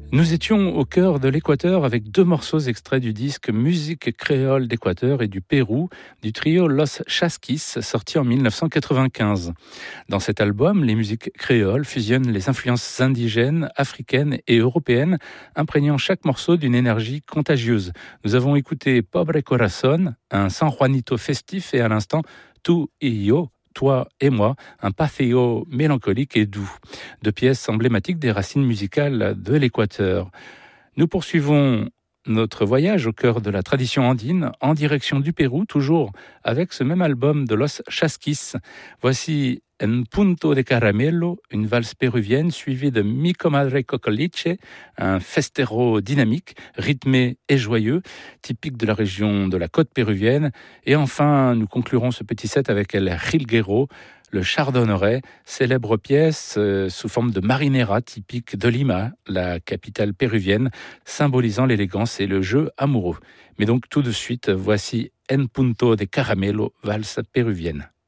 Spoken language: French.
Nous étions au cœur de l'Équateur avec deux morceaux extraits du disque Musique créole d'Équateur et du Pérou du trio Los Chasquis sorti en 1995. Dans cet album, les musiques créoles fusionnent les influences indigènes, africaines et européennes, imprégnant chaque morceau d'une énergie contagieuse. Nous avons écouté Pobre Corazón, un San Juanito festif et à l'instant Tu y Yo, Toi et moi, un pathéo mélancolique et doux, deux pièces emblématiques des racines musicales de l'Équateur. Nous poursuivons notre voyage au cœur de la tradition andine en direction du Pérou, toujours avec ce même album de Los Chasquis. Voici Un Punto de Caramelo, une valse péruvienne suivie de Mi Comadre Cocoliche, un festero dynamique, rythmé et joyeux, typique de la région de la côte péruvienne. Et enfin, nous conclurons ce petit set avec El Jilguero, le chardonneret, célèbre pièce sous forme de marinera typique de Lima, la capitale péruvienne, symbolisant l'élégance et le jeu amoureux. Mais donc tout de suite, voici En Punto de Caramelo, valse péruvienne.